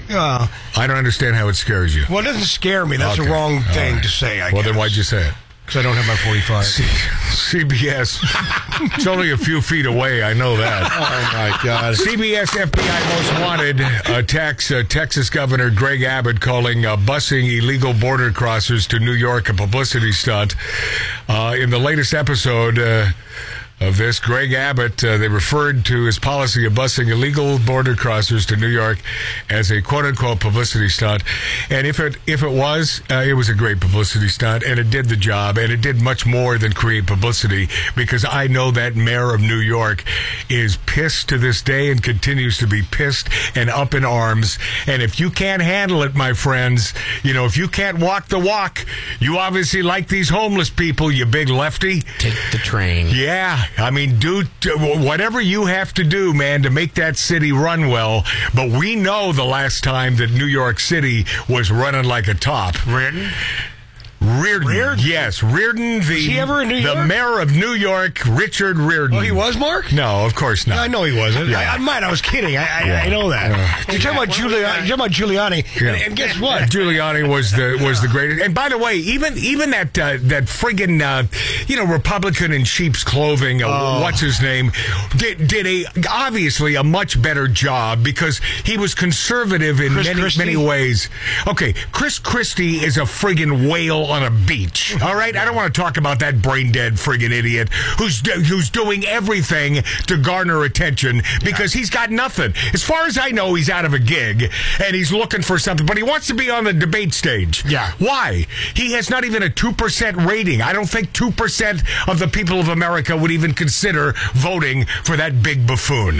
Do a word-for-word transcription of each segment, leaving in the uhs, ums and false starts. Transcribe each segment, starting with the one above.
Uh, I don't understand how it scares you. well, it doesn't scare me. That's Okay. the wrong All thing right. to say, I Well, guess. then why'd you say it? Because I don't have my forty-five. C B S. It's only a few feet away. I know that. Oh, my God. C B S F B I Most Wanted attacks uh, Texas Governor Greg Abbott, calling uh, busing illegal border crossers to New York a publicity stunt. Uh, in the latest episode uh, of this, Greg Abbott, uh, they referred to his policy of busing illegal border crossers to New York as a quote-unquote publicity stunt. And if it if it was, uh, it was a great publicity stunt, and it did the job, and it did much more than create publicity, because I know that mayor of New York is pissed to this day and continues to be pissed and up in arms. And if you can't handle it, my friends, you know, if you can't walk the walk, you obviously like these homeless people, you big lefty. Take the train. Yeah, I mean, do whatever you have to do, man, to make that city run well. But we know the last time that New York City was running like a top. Reardon? Reardon. Reardon? Yes, Reardon, the, he ever in New the York? mayor of New York, Richard Reardon. Oh, he was, Mark? No, of course not. I know he wasn't. Yeah. I, I might. I was kidding. I, I, Yeah. I know that. Uh, you're talking about Giuliani. You're talking about Giuliani. Yeah. And, and guess what? Giuliani was the was the greatest. And by the way, even even that uh, that friggin' uh, you know Republican in sheep's clothing, uh, Oh. what's his name, did did a obviously a much better job, because he was conservative in Chris many Christie? many ways. Okay, Chris Christie is a friggin' whale on a beach. All right, I don't want to talk about that brain dead friggin' idiot who's do, who's doing everything to garner attention, because he's got nothing. As far as I know, he's out of a gig and he's looking for something, but he wants to be on the debate stage. Yeah. Why? He has not even a two percent rating. I don't think two percent of the people of America would even consider voting for that big buffoon.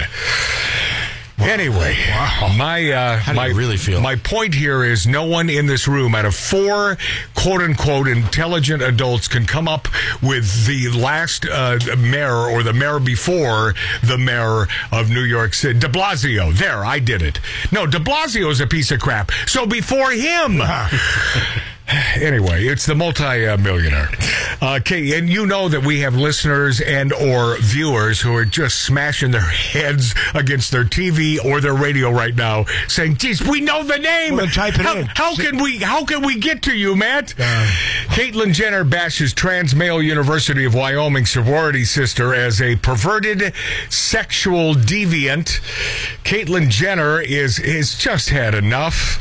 Anyway, my uh, How do my you really feel? My point here is, no one in this room, out of four quote unquote intelligent adults, can come up with the last uh, mayor or the mayor before the mayor of New York City, De Blasio. There, I did it. No, De Blasio is a piece of crap. So before him. Anyway, it's the multi-millionaire. Uh, okay, and you know that we have listeners and or viewers who are just smashing their heads against their T V or their radio right now, saying, "Geez, we know the name. Well, then type it how, in. how can we? How can we get to you, Matt?" Uh, Caitlyn Jenner bashes trans male University of Wyoming sorority sister as a perverted sexual deviant. Caitlyn Jenner is is just had enough.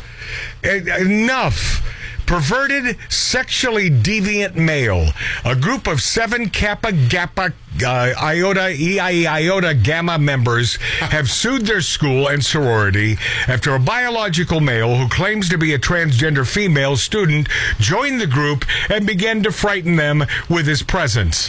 Enough. Perverted, sexually deviant male. A group of seven Kappa Kappa uh, Iota E I E Iota Gamma members have sued their school and sorority after a biological male who claims to be a transgender female student joined the group and began to frighten them with his presence.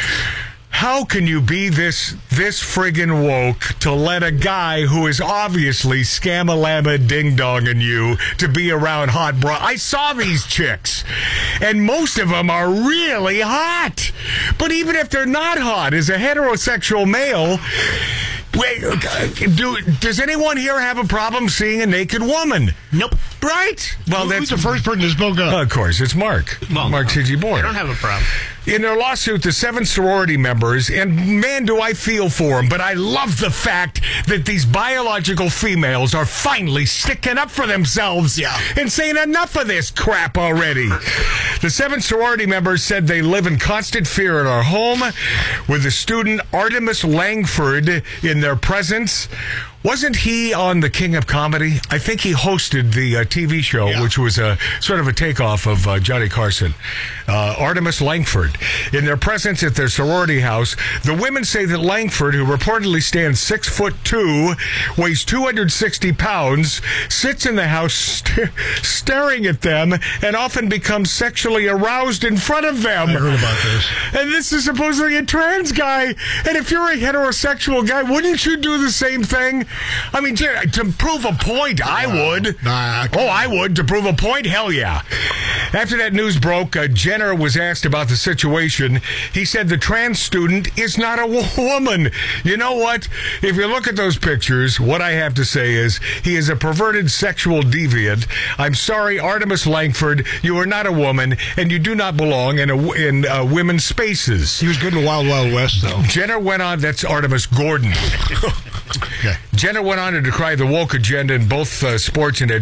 How can you be this this friggin' woke to let a guy who is obviously scam-a-lama ding-donging you to be around hot bra? I saw these chicks, and most of them are really hot. But even if they're not hot, as a heterosexual male, wait, do, does anyone here have a problem seeing a naked woman? Nope. Right? Well, Who- that's who's the first person to spoke up? Of course, it's Mark. Well, Mark C G. Boyer. I don't have a problem. In their lawsuit, the seven sorority members, and man, do I feel for them, but I love the fact that these biological females are finally sticking up for themselves Yeah. and saying enough of this crap already. The seven sorority members said they live in constant fear at our home, with the student Artemis Langford in their presence. Wasn't he on The King of Comedy? I think he hosted the uh, T V show, Yeah. which was a sort of a takeoff of uh, Johnny Carson. Uh, Artemis Langford. In their presence at their sorority house, the women say that Langford, who reportedly stands six foot two, weighs two hundred sixty pounds, sits in the house st- staring at them, and often becomes sexually aroused in front of them. I heard about this. And this is supposedly a trans guy. And if you're a heterosexual guy, wouldn't you do the same thing? I mean, to, to prove a point, I would. Nah, oh, I would. To prove a point, hell yeah. After that news broke, uh, Jenner was asked about the situation. He said the trans student is not a wo- woman. You know what? If you look at those pictures, what I have to say is he is a perverted sexual deviant. I'm sorry, Artemis Langford, you are not a woman, and you do not belong in a, in uh, women's spaces. He was good in Wild Wild West, though. Jenner went on, that's Artemis Gordon. Okay. Jenner went on to decry the woke agenda in both uh, sports and